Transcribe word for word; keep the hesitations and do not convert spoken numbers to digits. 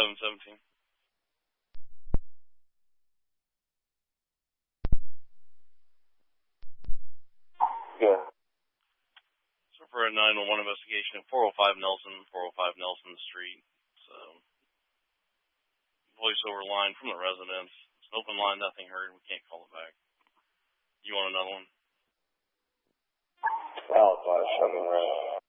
seven seventeen. Yeah. So for a nine one one investigation at four oh five Nelson, four oh five Nelson Street. So, voiceover line from the residence. It's an open line, nothing heard. We can't call it back. You want another one? Alibi, I mean, right.